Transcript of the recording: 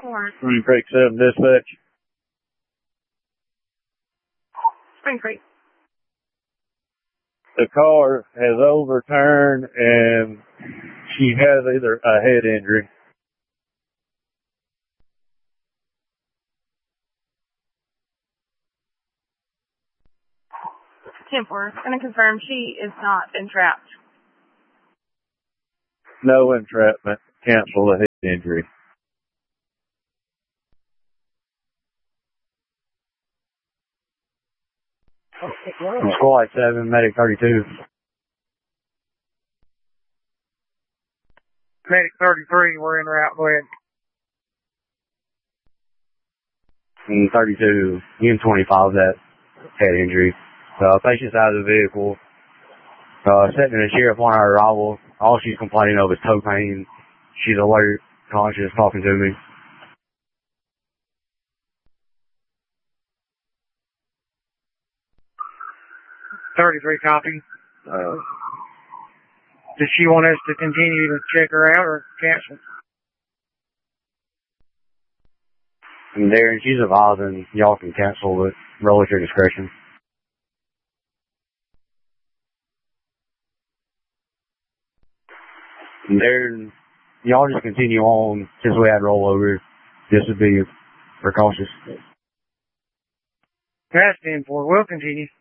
Spring Creek 7 dispatch. Spring Creek. The car has overturned and she has either a head injury. We're going to confirm she is not entrapped. No entrapment. Cancel the head injury. Squad 7, Medic 32. Medic 33, we're en route. Go ahead. 32, Unit 25, that head injury. Patient's out of the vehicle. Sitting in the sheriff on our arrival. All she's complaining of is toe pain. She's alert, conscious, talking to me. .33 copy. Does she want us to continue to check her out or cancel? And Darren, she's advising y'all can cancel it. Roll at your discretion. And Darren, y'all just continue on since we had rollover. This would be precautious. That's 10-4. We'll continue.